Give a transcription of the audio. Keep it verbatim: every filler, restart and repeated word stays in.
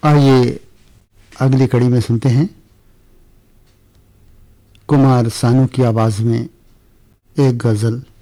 आइए अगली कड़ी में सुनते हैं कुमार सानू की आवाज में एक गजल।